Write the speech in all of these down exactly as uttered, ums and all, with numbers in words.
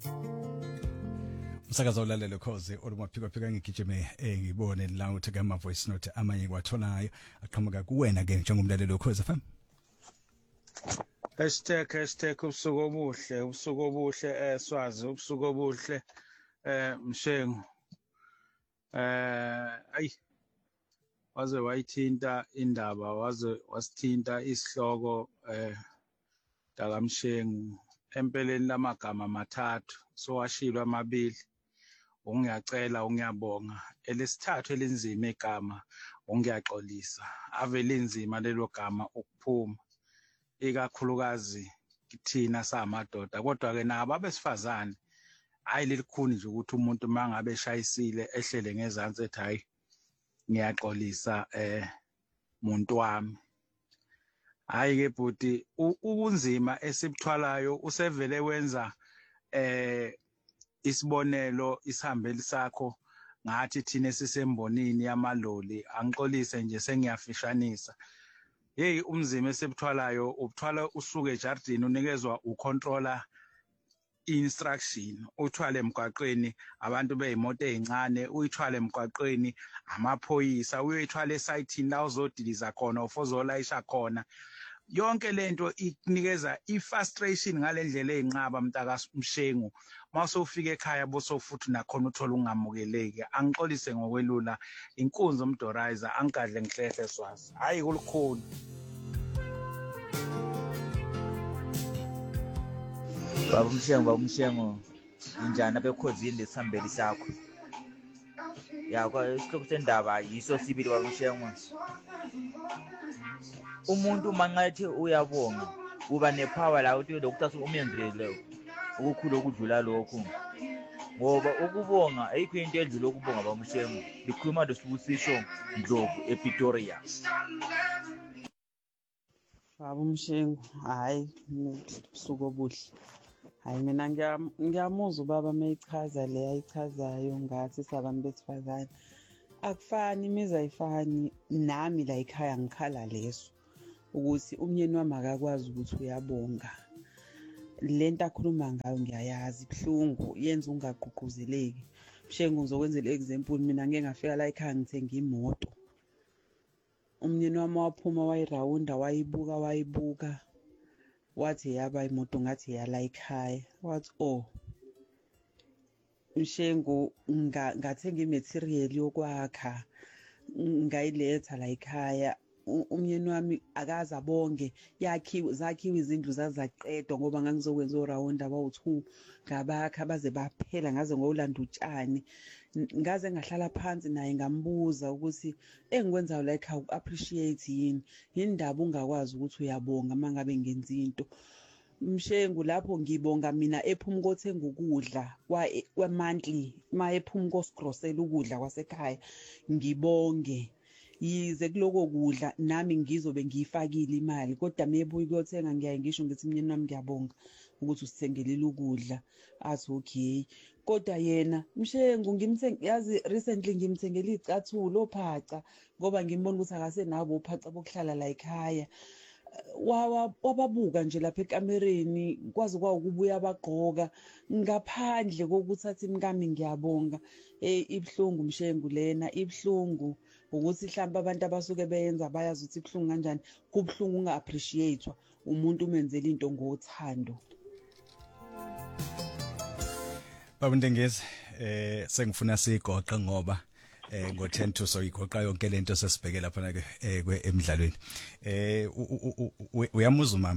Usakaza ulalelo khoze olumaphiko phika ngigijime ngibone la ukuthi ke ama voice note amanye kwatholayo aqhamuka kuwena ke njengomlalelo khoze fam. Hashtag hashtag ubusuku obuhle ubusuku obuhle eswazi ubusuku obuhle eh Mshengu eh ayi waze wayithinta indaba waze wasithinta isihloko eh dakamshengu empeleni lamagama mathathu so washilwa amabili ungiyacela ungiyabonga elesithathu elinzima igama ungiyaxolisa ave linzima lelo gama ukuphuma ikakhulukazi kithina samadoda kodwa ke nabo abesifazane hayi lelikhuni nje ukuthi umuntu mangabe eshayisile ehlele ngezansi ethi hayi ngiyaxolisa eh muntu wami hayi ke bhuti ubunzima esibuthwalayo usevele wenza eh isibonelo isihambeli sakho ngathi thina sisembonini yamaloli angixolise nje sengiyafishanisa hey umzima esibuthwalayo ubuthwala usuke ejardini unikezwa ucontroller instruction uthwale emgwaqweni abantu beyimoto ezincane uyithwale emgwaqweni amaphoyisa uyithwale esayithini la uzodiliza khona ufozolayisha khona yonke lento ikunikeza ifrustration ngalendlela ezinqaba mntaka Mshengu mase ufika ekhaya boso futhi nakhona uthola ungamukeleki angixolise ngokwelula inkunzi umdorizer angigadle ngihlehle swazi hayi kulukhulu Baba Mshengu Baba Mshengu injani abekhozini lesihambeli sakho ya kwa isihloko sendaba yiso sibili Baba Mshengu umuntu mangathi uyabonga uba nepower la ukuthi lokuthatha umenzele ukukhulu okudlula lokho ngoba ukubonga ayikho into edlula ukubonga Baba Mshengu likhuluma lesibusisho Ndlovu ePretoria Baba Mshengu hayi ubusuku obuhle hayi mina ngiyamuzwa ubaba mayichaza le ayichazayo ngathi sabantu besifazane akufani imizi ayifani nami la ekhaya ngikhala leso ukuthi umnyeni wami akakwazi ukuthi uyabonga lento akhuluma ngayo ngiyayazi ibhlungu yenza ungaqhuquzeleki Mshengu ngizokwenzela example mina ngeke ngafika la ekhaya ngithenga imoto umnyeni wami waphuma wayirawunda wayibuka wayibuka wathi yaba imoto ngathi yala ekhaya wathi oh Mshengu ngathenga imaterial yokwakha ngayiletha la ekhaya umnyeni wami akaza bonge yakhiwe zakhiwe izindlu zazaqedwa ngoba ngangizokwenza urawunda abawu-two ngabakha baze baphela ngaze ngolanda utshani ngaze ngahlala phansi naye ngambuza ukuthi engikwenzayo la ekhaya uku-appreciate yini indaba ungakwazi ukuthi uyabonga mangabe ngenza into Mshengu lapho ngibonga mina ephuma ukuthenga ukudla kwa monthly ma ephuma ukosigrosela ukudla kwasekhaya ngibonge yize kuloko kudla nami ngizobe ngiyifakile imali kodwa mebuye ukuyothenga ngiyaye ngisho ngithi umnyeni wami ngiyabonga ukuthi usithengelile ukudla athi okay kodwa yena Mshengu ngimthenga yazi recently ngimthengele icathulo ophaca ngoba ngimbona ukuthi akasenabo ophaca bokuhlala la ekhaya wababuka nje lapha ekamereni kwazi kwa ukubuya abagqoka ngaphandle kokuthi athi mkami ngiyabonga eh ibhlungu Mshengu lena ibhlungu ukuthi mhlawumbe abantu abasuke beyenza bayazi ukuthi ibhlungu kanjani kubhlungu unga appreciatewa umuntu umenzela into ngothando Baba Ndengezi eh sengifuna sigoqa ngoba eh ngo ten to so igoqa yonke lento sesibheke lapha na ke emidlalweni eh uyamuzwa mama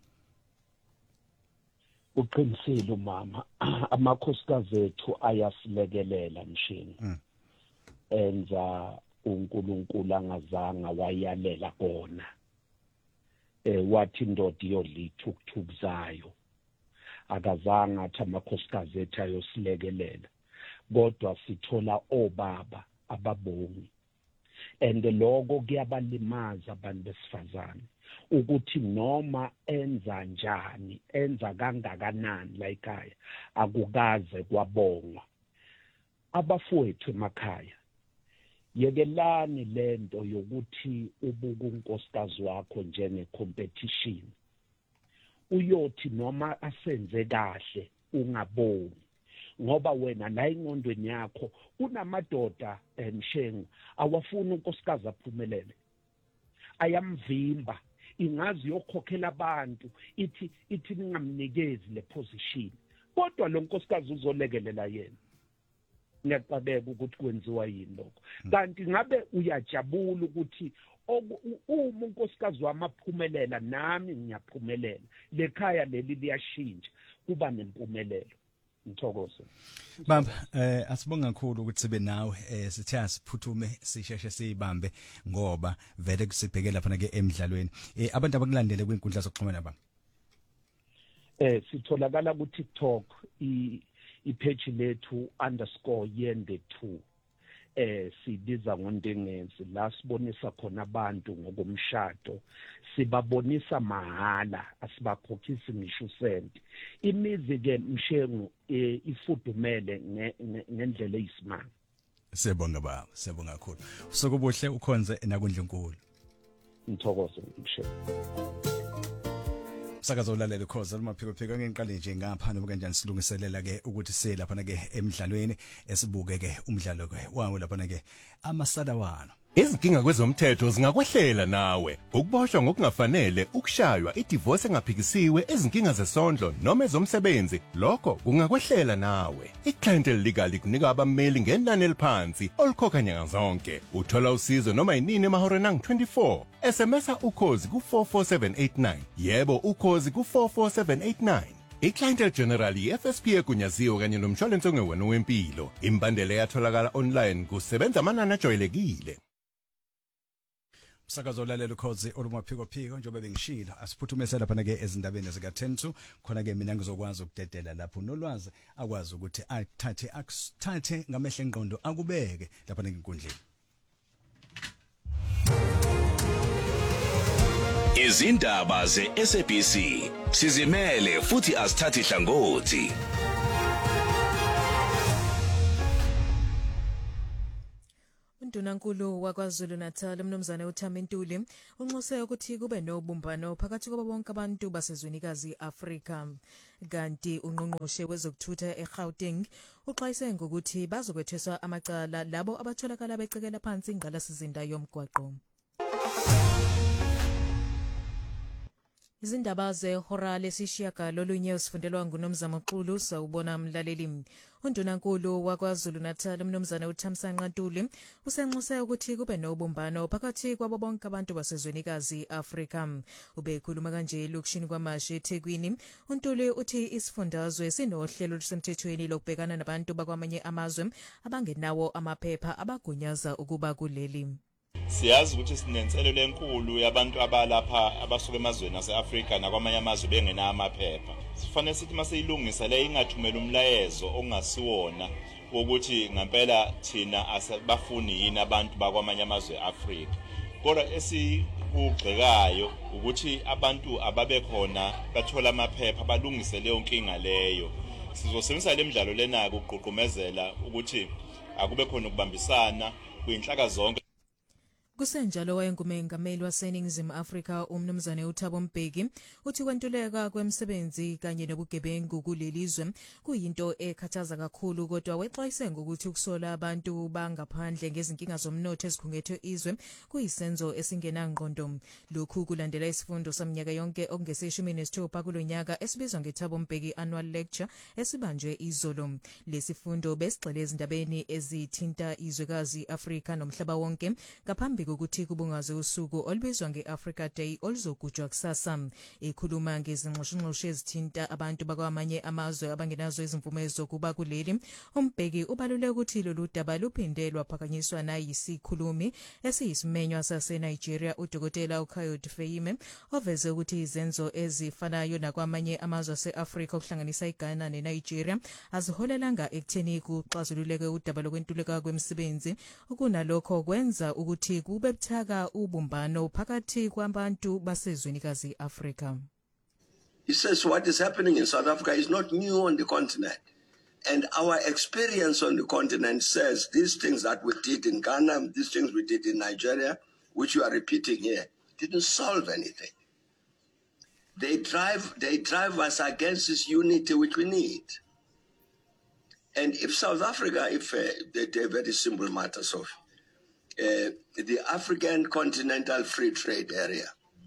uqinisile umama amakhosikazi ethu ayasilekelela Mshengu enza uNkulunkulu angazanga wayalela kona eh wathi indoda iyolithukuthukuzayo akazanga athi amakhosikazi ethu ayosilekelela kodwa sithola obaba ababongi and lokho kuyabalimaza abantu besifazane ukuthi noma enza njani enza kangakanani la ekhaya akukaze kwabongwa abafowethu emakhaya yekelani lento yokuthi ubuka unkosikazi wakho njenge competition uyothi noma asenze kahle ungabongi ngoba wena la ingqondweni yakho kunamadoda emshengu awafuna unkosikazi aphumelele ayamvimba ingazi yokhokhela abantu ithi ithi ningamnikezi le position kodwa lo nkosikazi uzolekelela yena ngiyacabeka ukuthi kwenziwa yini lokho kanti ngabe uyajabula ukuthi uma unkosikazi wami aphumelela nami ngiyaphumelela lekhaya leli liyashintsha kuba nempumelelo ngithokoze baba eh asibonga kakhulu ukuthi sibe nawe eh sithe asiphuthume sisheshe sibambe ngoba vele kusibhekela lapha ke emidlalweni eh abantu abakulandele kwinkundla zokuxhumana baba eh sitholakala ku TikTok i ipage lethu underscore yende two eh sibiza ngondengezi la sibonisa khona abantu ngokomshado sibabonisa mahala asibakhokhisi ngisho senti imizi ke mshengu ifudumele ngendlela eyisimanga siyabonga baba siyabonga kakhulu sokubuhle ukhonze nakundla enkulu ngithokoze mshengu sakazo ulalela ukhoza lumaphiko phiko ngiqale nje ngapha noma kanjani silungiselela ke ukuthi selapha ke emidlalweni esibuke ke umdlalo ke wawo lapha ke amasadawana Izinkinga kwezomthetho zingakwehlela nawe. Ukuboshwa ngokungafanele, ukushaywa, idivorce engaphikisiwe, izinkinga zesondlo noma ezomsebenzi, lokho kungakwehlela nawe. Iclientele legal kunika abameli ngenani eliphansi olukhokha nyanga zonke. Uthola usizo noma yinini emahoreni angu twenty-four. S M S ukhozi ku four four seven eight nine. Yebo ukhozi ku four four seven eight nine. Iclientele General yi-F S P egunyaziwe kanye nomshwalense ongewona wempilo. Imbandela yatholakala online kusebenza amanani ajwayelekile. Sakazo lalela ukhozi olumaphiko phiko njengoba bengishilo asiphuthumise lapha ke ezindabeni zika ten two khona ke mina ngizokwazi ukudedela lapho nolwazi akwazi ukuthi athathe akuthathe ngamehla engqondo akubeke lapha ngenkundleni. Izindaba ze S A B C sizimele futhi asithathi hlangothi. Undunankulu wakwaZulu Natal umnumzane uThami Ntuli unxuse ukuthi kube nobumbano phakathi kwabo bonke abantu basezwenikazi Afrika kanti ungqongqoshe wezokuthutha eGauteng uxwayise ngokuthi bazokwetheswa amacala labo abatholakala becekela phansi ingqalasizinda yomgwaqo. Izindaba zehora lesishiyagalolunye usifundelwa nguNomzamo Xulu sawubona mlaleli. Undunankulu wakwaZulu Natal umnumzane uThamsanqa Ntuli usenxuse ukuthi kube nobumbano phakathi kwabo bonke abantu basezwenikazi Afrika. Ubekhuluma kanje lokushini kwamashe eThekwini. Untuli uthi isifundazwe sinohlelo olusemthethweni lokubhekana nabantu bakwamanye amazwe abangenawo amaphepha abagunyaza ukuba kuleli. Siyazi ukuthi sinenselelo enkulu yabantu abalapha abasuka emazweni aseAfrika nakwamanye amazwe bengena amaphepha. Sifanele sithi mase ilungisa le ingathumela umlayezo ongasiwona ukuthi ngempela thina asibafuni yini abantu bakwamanye amazwe eAfrika. Kodwa esikugxekayo ukuthi abantu ababe khona bathola amaphepha balungise leyo nkinga leyo. Sizosebenzisa le midlalo lena ukuqhuqhumezela ukuthi akube khona ukubambisana kwinhlaka zonke. Kusenjalo wayengumengameli waseNingizimu Afrika umnumzane uThabo Mbeki uthi kwentuleka kwemsebenzi kanye nobugebengu kulelizwe kuyinto ekhathaza kakhulu kodwa wexwayise ngokuthi ukusola abantu bangaphandle ngezinkinga zomnotho ezikhungethwe izwe kuyisenzo esingenangqondo. Lokhu kulandela isifundo samnyaka yonke okungesishumi nesithupha kulonyaka esibizwa ngeThabo Mbeki Annual Lecture esibanjwe izolo. Lesifundo besigxile ezindabeni ezithinta izwekazi Afrika nomhlaba wonke ngaphambi ukuthi kubungazwe usuku olubizwa ngeAfrica Day oluzogujwa kusasa. Ekhuluma ngezingxoxo ezithinta abantu bakwamanye amazwe abangenazo izimvume zokuba kuleli, uMbeki ubalule ukuthi lolu daba luphindelwa phakanyiswa nayisikhulumi esiyisimenywa saseNigeria uDokotela uKayode Feyime oveze ukuthi izenzo ezifanayo nakwamanye amazwe aseAfrika okuhlanganisa iGhana neNigeria aziholelanga ekutheni kuxazululeke udaba lokwentuleka kwemisebenzi ukunalokho kwenza ukuthi kube buthaka ubumbano phakathi kwabantu basezwenikazi Afrika. He says what is happening in South Africa is not new on the continent. And our experience on the continent says these things that we did in Ghana, these things we did in Nigeria, which you are repeating here, didn't solve anything. They drive, they drive us against this unity which we need. And if South Africa, if uh, they do a very simple matter, so uh, the African Continental Free Trade Area,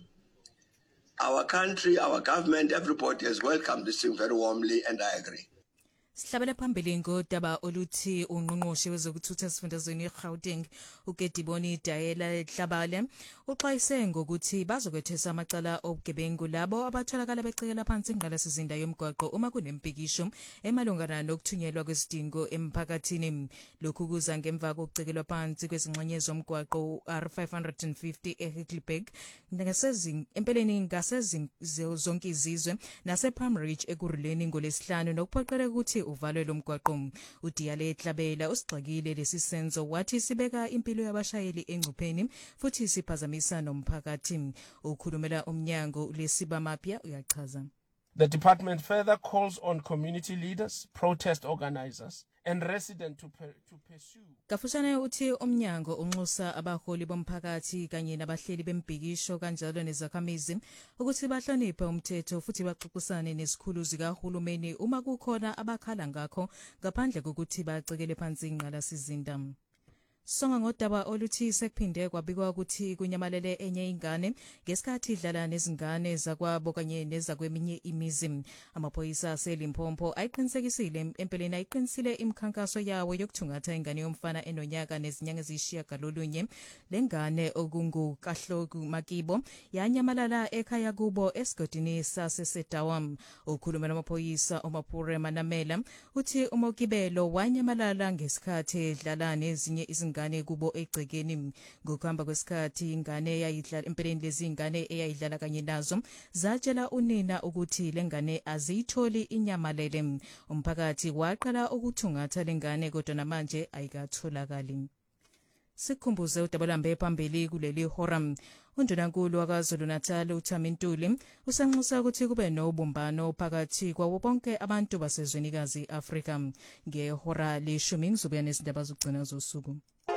our country, our government, everybody has welcomed this thing very warmly, and I agree. Sihlabela phambili ngodaba oluthi ungqongqoshe wezokuthutha esifundazweni eGauteng uGediboni Dayela Hlabale uxwayise ngokuthi bazokwethesa amacala obugebengu labo abatholakala becekela phansi ingqalasizinda yomgwaqo uma kunempikisho emalungana nokuthunyelwa kwesidingo emphakathini. Lokhu kuza ngemva kokucekelwa phansi kwezingxenye zomgwaqo R five fifty eHickleberg ngasezing empeleni ngasezingzo zonke izizwe nasePalm Ridge ekuruleni ngolesihlanu nokuphoqeleka ukuthi uvalwe lo mgwaqo. uDiyale Hlabela usigxekile lesi senzo wathi sibeka impilo yabashayeli engcupheni futhi siphazamisa nomphakathi. Ukhulumela umnyango lesibamapya uyachaza. The department further calls on community leaders, protest organizers and residents to, per, to pursue. Kafushane uthi umnyango unxusa abaholi bomphakathi kanye nabahleli bembhikisho kanjalo nezakhamizi ukuthi bahloniphe umthetho futhi baxoxisane nesikhulu zikahulumeni uma kukhona abakhala ngakho ngaphandle kokuthi bacekele phansi ingqalasizinda. Songa ngodaba oluthi sekuphinde kwabikwa ukuthi kunyamalele enye ingane ngesikhathi idlala nezingane zakwabo kanye nezakweminye imizi. Amaphoyisa aseLimpopo ayiqinisekisile empeleni ayiqinisile imikhankaso yawo yokuthungatha ingane yomfana enonyaka nezinyanga eziyishiyagalolunye. Lengane okungukahloku Makibo yanyamalala ekhaya kubo esigodini saseSedawam. Ukhuluma namaphoyisa uMapure Manamela uthi uMokibelo wanyamalala ngesikhathi edlala nezinye izingane ngane kubo egcekeni. Ngokuhamba kwesikhathi ingane eyayidlala empeleni lezi ingane eyayidlala kanye nazo zatshela unina ukuthi lengane aziyitholi inyamalele. Umphakathi waqala ukuthungatha lengane kodwa namanje ayikatholakali. Sikhumbuze udabalambe phambili kuleli horam. Undunankulu wakwaZulu Natal uThamintuli usanxusa ukuthi kube nobumbano phakathi kwawo bonke abantu basezwenikazi Afrika. Ngehora leshumi ngizobuya nezindaba zokugcina zosuku.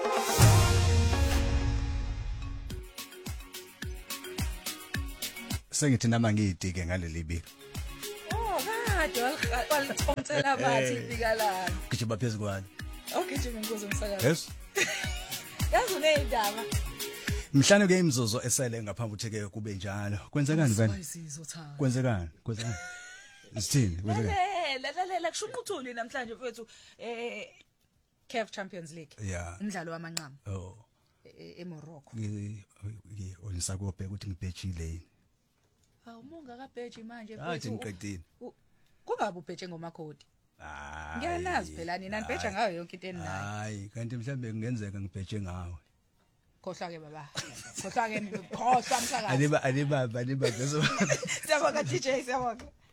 Sengithi nama ngiyidike ngaleli biko. Oh, kade walithontsela bathi ibika la. Gijima phezulu kwani? Okay, nje ngizoze umsakazo. Yes. Yazi uneyindaba. Mhlanu ke imzuzu esele ngaphambi utheke kube njalo. Kwenzekani bani? Kwenzekani? Kwenzekani? Isithini? Kwenzekani? La la la la kushuquthuli namhlanje mfethu eh C A F Champions League. Yeah. Umdlalo wamanqamu. Oh. eMorocco. Ngi onisakophe ukuthi ngibhejile yini? Hawu munga kabheji manje mfethu. Athi ngiqedile. Kungabe ubheje ngomakhodi? Hayi. Ngiyanazi phela nina nibheja ngayo yonke into eninayo. Hayi, kanti mhlambe kungenzeka ngibheje ngawe. Khohla ke baba. Khohla ke khohla msakazi. Aliba aliba aliba bezo. Siyabonga D J, siyabonga.